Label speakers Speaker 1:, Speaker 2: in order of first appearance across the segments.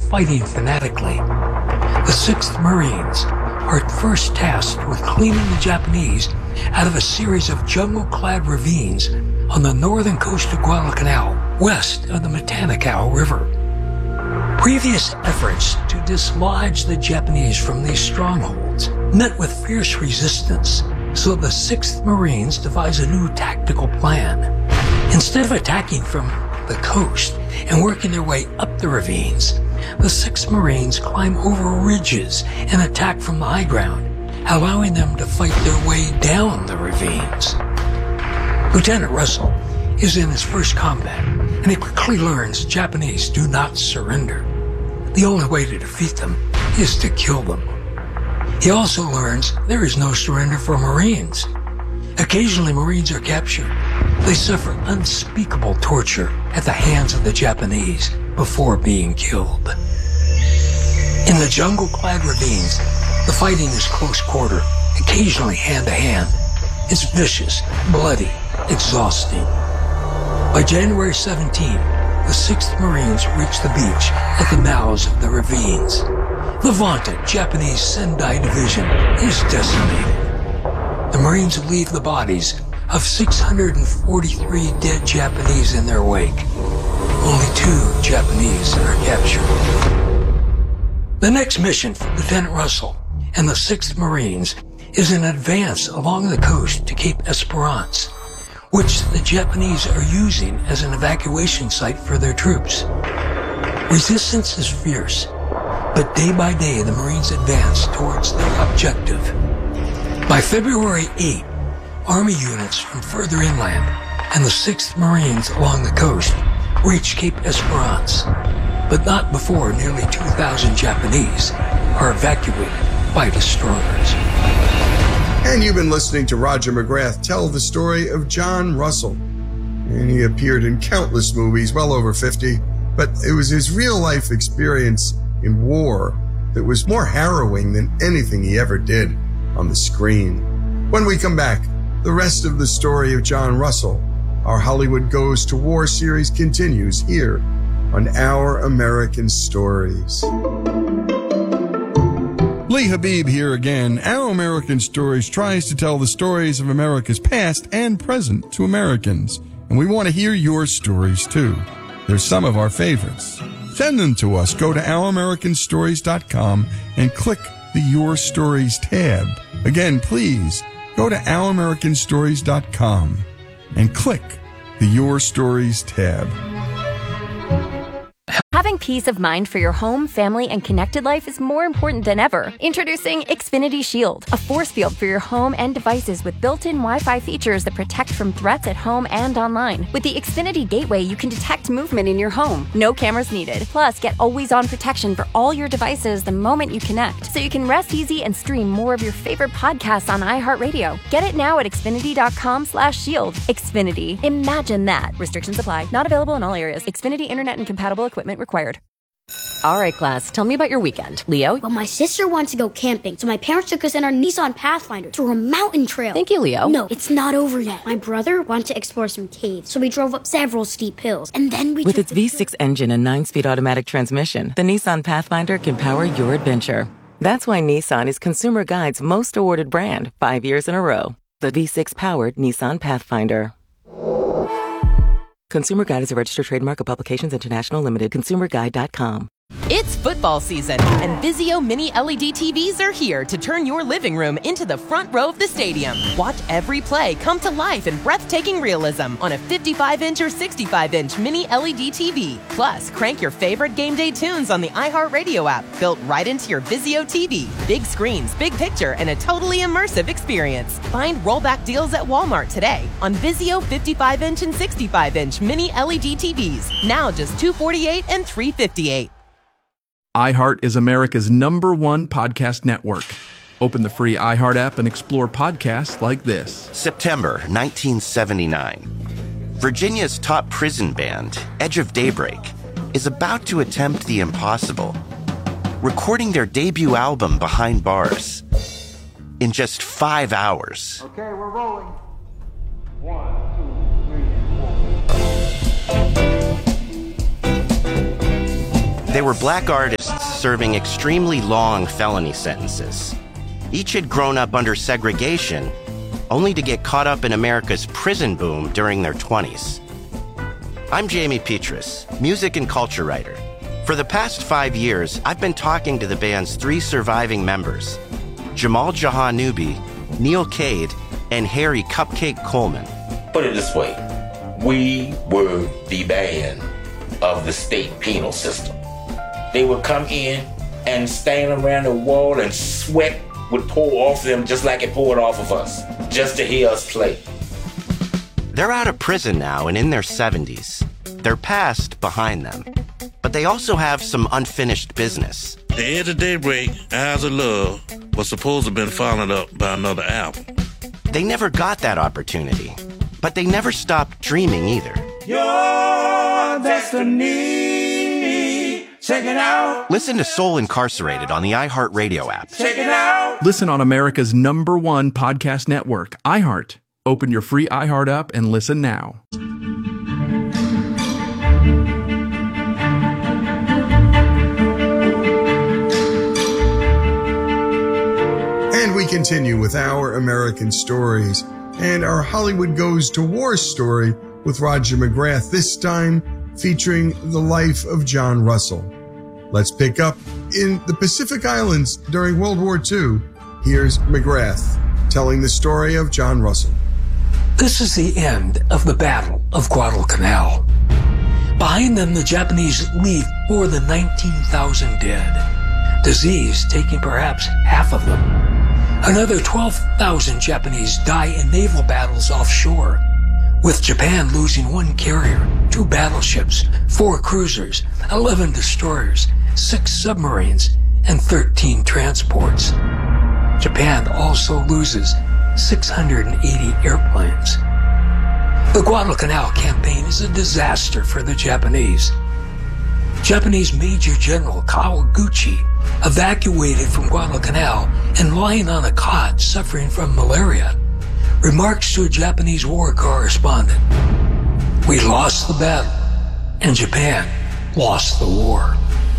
Speaker 1: fighting fanatically. The 6th Marines are at first tasked with cleaning the Japanese out of a series of jungle-clad ravines on the northern coast of Guadalcanal, west of the Matanikau River. Previous efforts to dislodge the Japanese from these strongholds met with fierce resistance, so the 6th Marines devise a new tactical plan. Instead of attacking from the coast and working their way up the ravines, the 6th Marines climb over ridges and attack from the high ground, allowing them to fight their way down the ravines. Lieutenant Russell is in his first combat, and he quickly learns Japanese do not surrender. The only way to defeat them is to kill them. He also learns there is no surrender for Marines. Occasionally, Marines are captured. They suffer unspeakable torture at the hands of the Japanese before being killed. In the jungle-clad ravines, the fighting is close quarter, occasionally hand-to-hand. It's vicious, bloody, exhausting. By January 17, the 6th Marines reach the beach at the mouths of the ravines. The vaunted Japanese Sendai Division is decimated. The Marines leave the bodies of 643 dead Japanese in their wake. Only 2 Japanese are captured. The next mission for Lieutenant Russell and the 6th Marines is an advance along the coast to Cape Esperance, which the Japanese are using as an evacuation site for their troops. Resistance is fierce, but day by day the Marines advance towards their objective. By February 8, Army units from further inland and the 6th Marines along the coast reach Cape Esperance, but not before nearly 2,000 Japanese are evacuated by destroyers.
Speaker 2: And you've been listening to Roger McGrath tell the story of John Russell. And he appeared in countless movies, well over 50, but it was his real-life experience in war that was more harrowing than anything he ever did on the screen. When we come back, the rest of the story of John Russell, our Hollywood Goes to War series, continues here on Our American Stories. Lee Habib here again. Our American Stories tries to tell the stories of America's past and present to Americans. And we want to hear your stories too. They're some of our favorites. Send them to us. Go to ouramericanstories.com and click the Your Stories tab. Again, please go to ouramericanstories.com and click the Your Stories tab.
Speaker 3: Having peace of mind for your home, family, and connected life is more important than ever. Introducing Xfinity Shield, a force field for your home and devices with built-in Wi-Fi features that protect from threats at home and online. With the Xfinity Gateway, you can detect movement in your home. No cameras needed. Plus, get always-on protection for all your devices the moment you connect, so you can rest easy and stream more of your favorite podcasts on iHeartRadio. Get it now at Xfinity.com/shield. Xfinity. Imagine that. Restrictions apply. Not available in all areas. Xfinity Internet and compatible equipment required. All right, class, tell me about your weekend. Leo?
Speaker 4: Well, my sister wanted to go camping, so my parents took us in our Nissan Pathfinder through a mountain trail.
Speaker 3: Thank you, Leo.
Speaker 4: No, it's not over yet. My brother wanted to explore some caves, so we drove up several steep hills, and then we
Speaker 5: With its V6 engine and 9-speed automatic transmission, the Nissan Pathfinder can power your adventure. That's why Nissan is Consumer Guide's most awarded brand 5 years in a row. The V6-powered Nissan Pathfinder. Consumer Guide is a registered trademark of Publications International Limited. ConsumerGuide.com.
Speaker 6: It's football season, and Vizio Mini LED TVs are here to turn your living room into the front row of the stadium. Watch every play come to life in breathtaking realism on a 55-inch or 65-inch Mini LED TV. Plus, crank your favorite game day tunes on the iHeartRadio app, built right into your Vizio TV. Big screens, big picture, and a totally immersive experience. Find rollback deals at Walmart today on Vizio 55-inch and 65-inch Mini LED TVs. Now just $248 and $358.
Speaker 7: iHeart is America's #1 podcast network. Open the free iHeart app and explore podcasts like this.
Speaker 8: September 1979. Virginia's top prison band, Edge of Daybreak, is about to attempt the impossible, recording their debut album Behind Bars in just 5 hours.
Speaker 9: Okay, we're rolling. 1, 2, 3, 4.
Speaker 8: They were black artists serving extremely long felony sentences. Each had grown up under segregation, only to get caught up in America's prison boom during their 20s. I'm Jamie Petrus, music and culture writer. For the past 5 years, I've been talking to the band's 3 surviving members, Jamal Jahanubi, Neil Cade, and Harry Cupcake Coleman.
Speaker 10: Put it this way, we were the band of the state penal system. They would come in and stand around the wall and sweat would pour off them just like it poured off of us, just to hear us play.
Speaker 8: They're out of prison now and in their 70s. Their past behind them. But they also have some unfinished business.
Speaker 11: The Edge of Daybreak, Eyes of Love, was supposed to have been followed up by another album.
Speaker 8: They never got that opportunity, but they never stopped dreaming either.
Speaker 9: Your destiny, check it out.
Speaker 8: Listen to Soul Incarcerated on the iHeartRadio app.
Speaker 9: Check it out.
Speaker 7: Listen on America's #1 podcast network, iHeart. Open your free iHeart app and listen now.
Speaker 2: And we continue with our American stories and our Hollywood Goes to War story with Roger McGrath, this time featuring the life of John Russell. Let's pick up in the Pacific Islands during World War II. Here's McGrath telling the story of John Russell.
Speaker 1: This is the end of the Battle of Guadalcanal. Behind them, the Japanese leave more than 19,000 dead, disease taking perhaps half of them. Another 12,000 Japanese die in naval battles offshore, with Japan losing 1 carrier, 2 battleships, 4 cruisers, 11 destroyers, 6 submarines, and 13 transports. Japan also loses 680 airplanes. The Guadalcanal campaign is a disaster for the Japanese. Japanese Major General Kawaguchi, evacuated from Guadalcanal and lying on a cot suffering from malaria, remarks to a Japanese war correspondent, "We lost the battle, and Japan lost the war."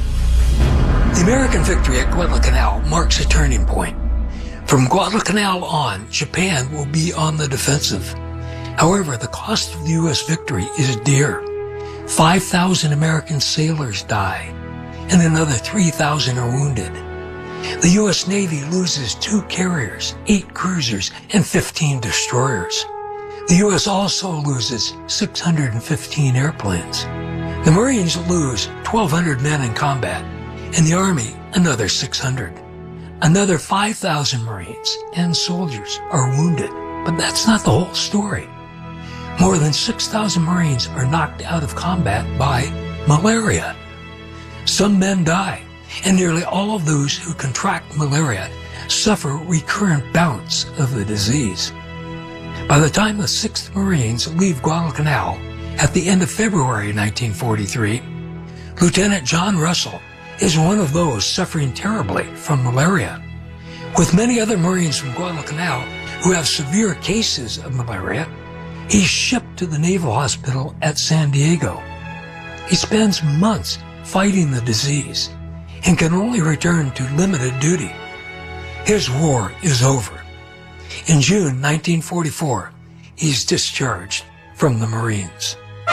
Speaker 1: The American victory at Guadalcanal marks a turning point. From Guadalcanal on, Japan will be on the defensive. However, the cost of the U.S. victory is dear. 5,000 American sailors die, and another 3,000 are wounded. The U.S. Navy loses 2 carriers, 8 cruisers, and 15 destroyers. The U.S. also loses 615 airplanes. The Marines lose 1,200 men in combat, and the Army another 600. Another 5,000 Marines and soldiers are wounded, but that's not the whole story. More than 6,000 Marines are knocked out of combat by malaria. Some men die, and nearly all of those who contract malaria suffer recurrent bouts of the disease. By the time the 6th Marines leave Guadalcanal at the end of February 1943, Lieutenant John Russell is one of those suffering terribly from malaria. With many other Marines from Guadalcanal who have severe cases of malaria, he's shipped to the Naval Hospital at San Diego. He spends months fighting the disease and can only return to limited duty. His war is over. In June 1944, he's discharged from the Marines.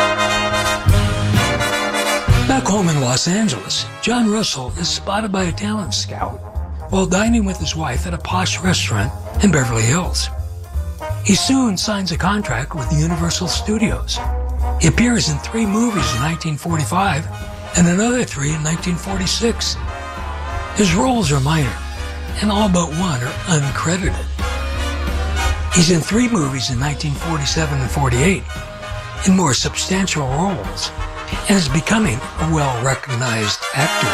Speaker 1: Back home in Los Angeles, John Russell is spotted by a talent scout while dining with his wife at a posh restaurant in Beverly Hills. He soon signs a contract with Universal Studios. He appears in 3 movies in 1945 and another 3 in 1946. His roles are minor, and all but 1 are uncredited. He's in 3 movies in 1947 and 48, in more substantial roles, and is becoming a well-recognized actor.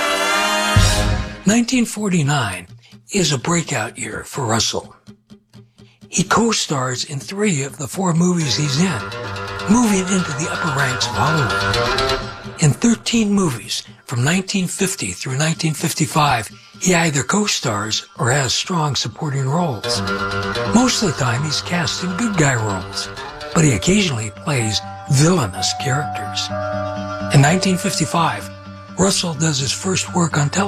Speaker 1: 1949 is a breakout year for Russell. He co-stars in 3 of the 4 movies he's in, moving into the upper ranks of Hollywood. In 13 movies from 1950 through 1955, he either co-stars or has strong supporting roles. Most of the time, he's cast in good guy roles, but he occasionally plays villainous characters. In 1955, Russell does his first work on television